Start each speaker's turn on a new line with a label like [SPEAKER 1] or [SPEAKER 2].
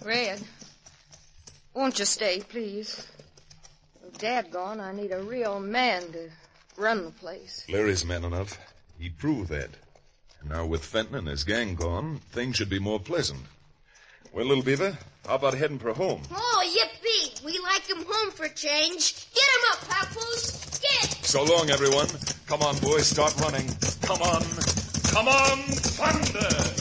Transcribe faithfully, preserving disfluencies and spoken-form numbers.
[SPEAKER 1] Red, won't you stay, please? With Dad gone, I need a real man to run the place.
[SPEAKER 2] Larry's man enough. He proved that. And now with Fenton and his gang gone, things should be more pleasant. Well, little beaver, how about heading for home?
[SPEAKER 3] Oh, yippee! We like him home for change. Get him up, Papoose. Get!
[SPEAKER 2] So long, everyone. Come on, boys, start running. Come on. Come on, thunder!